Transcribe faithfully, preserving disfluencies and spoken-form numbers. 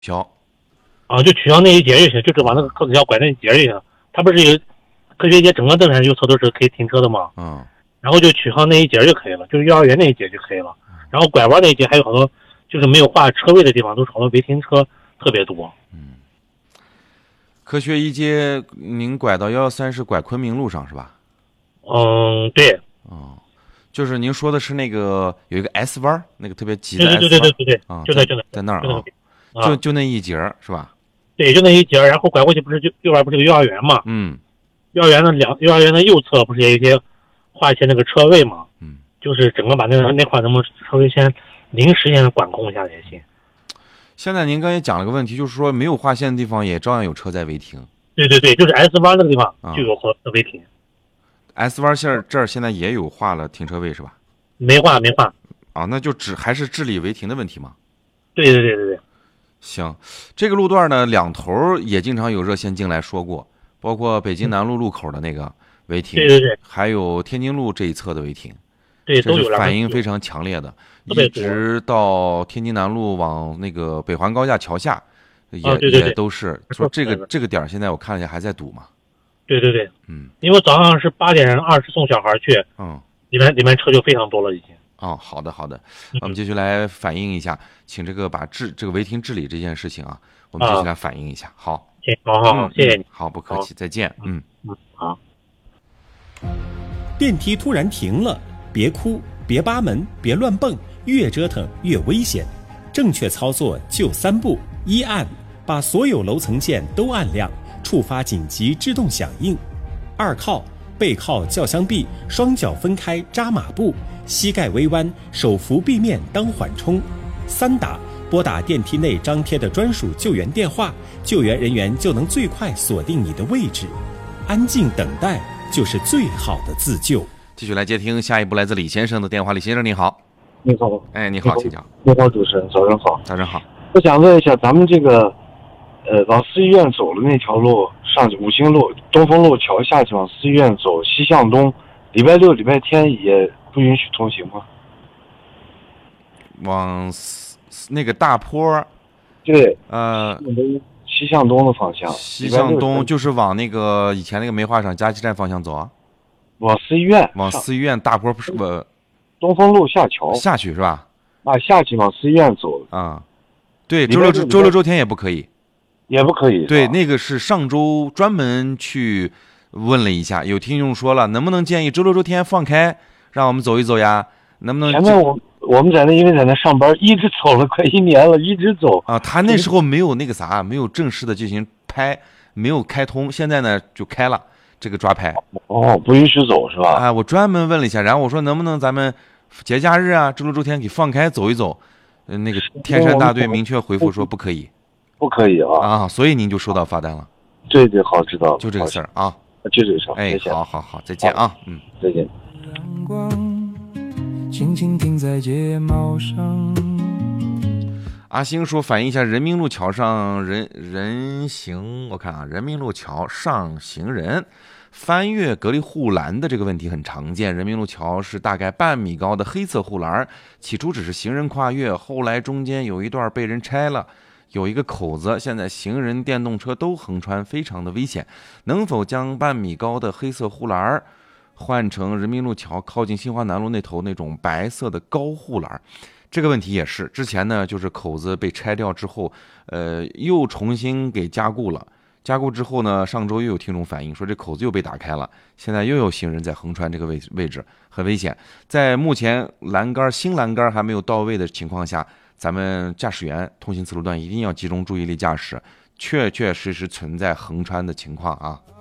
消啊，就取消那一节就行，就只往那个科子桥拐那一节就行。它不是有科学街整个登山右侧都是可以停车的吗？ 嗯， 然后就取消那一节就可以了，就是幼儿园那一节就可以了。然后拐弯那一节还有好多就是没有画车位的地方，都是好多违停车特别多。 嗯，科学一街您拐到幺幺三是拐昆明路上是吧？ 嗯，对。 哦，就是您说的是那个有一个 S 弯，那个特别急的 S 弯。 对对对对对对， 啊， 就在就在在那儿啊， 啊， 就就那一节是吧？ 对，就那一节，然后拐过去不是就右边不是有幼儿园嘛？ 嗯， 幼儿园的两幼儿园的右侧不是也有一些划一些那个车位嘛？ 嗯， 就是整个把那个那块能不能稍微先临时先管控一下也行。 现在您刚才讲了个问题，就是说没有划线的地方也照样有车在违停。 对对对，就是 S 弯那个地方就有和违停。 啊、S 弯线这儿现在也有划了停车位是吧？ 没划没划。 啊，那就只还是治理违停的问题吗？ 对对对对对。 行，这个路段呢，两头也经常有热线进来说过，包括北京南路路口的那个违停， 对对对， 还有天津路这一侧的违停， 对， 这是反应非常强烈的，一直到天津南路往那个北环高架桥下，也、 啊、对对对也都是说这个这个点现在我看了一下还在堵嘛。 对对对， 嗯， 因为早上是八点二十送小孩去， 嗯， 里面里面车就非常多了已经。 哦，好的好的，我们继续来反映一下，请这个把治这个违停治理这件事情啊，我们继续来反映一下。好， 行，好好好，谢谢你。 好，不客气，再见。嗯嗯，好。 电梯突然停了，别哭，别扒门，别乱蹦，越折腾越危险。正确操作就三步：一按，把所有楼层键都按亮，触发紧急制动响应；二靠，背靠轿厢壁，双脚分开扎马步，膝盖微弯，手扶壁面当缓冲；三打，拨打电梯内张贴的专属救援电话，救援人员就能最快锁定你的位置。安静等待就是最好的自救。 继续来接听下一步来自李先生的电话。李先生你好。 你好。 哎，你好，请讲。 你好，主持人，早上好。 早上好。 我想问一下，咱们这个呃往四医院走的那条路上去，五星路东风路桥下去往四医院走，西向东，礼拜六礼拜天也不允许通行吗？ 往那个大坡， 对， 呃， 西向东的方向。 西向东就是往那个以前那个煤化厂加气站方向走啊。 往四医院。 往四医院大坡不是不？ 东风路下桥。 下去是吧？ 啊，下去往四医院走。 啊，对，周六周六周天也不可以。 也不可以。 对，那个是上周专门去问了一下，有听众说了，能不能建议周六周天放开，让我们走一走呀？能不能？ 前面我我们在那，因为在那上班，一直走了快一年了，一直走啊。他那时候没有那个啥，没有正式的进行拍，没有开通。现在呢就开了这个抓拍。 哦，不允许走是吧？ 啊，我专门问了一下，然后我说能不能咱们节假日啊，周六周天给放开走一走？呃，那个天山大队明确回复说不可以。 不可以啊！ 啊，所以您就收到罚单了。 对对，好，知道了。 就这个事儿啊， 就这个事儿。 哎，好好好，再见啊，嗯， 再见。 轻轻停在睫毛上。 阿星说，反映一下人民路桥上人人行，我看啊，人民路桥上行人翻越隔离护栏的这个问题很常见。人民路桥是大概半米高的黑色护栏，起初只是行人跨越，后来中间有一段被人拆了。有一个口子，现在行人、电动车都横穿，非常的危险。能否将半米高的黑色护栏换成人民路桥靠近新华南路那头那种白色的高护栏？这个问题也是之前呢，就是口子被拆掉之后，呃，又重新给加固了。加固之后呢，上周又有听众反映说这口子又被打开了，现在又有行人在横穿这个位位置，很危险。在目前栏杆新栏杆还没有到位的情况下，咱们驾驶员通行此路段一定要集中注意力驾驶，确确实实存在横穿的情况啊。